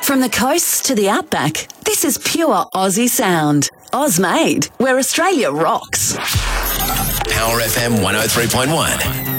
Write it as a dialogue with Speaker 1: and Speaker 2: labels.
Speaker 1: From the coast to the outback, this is pure Aussie sound. Oz-made, where Australia rocks.
Speaker 2: Power FM 103.1.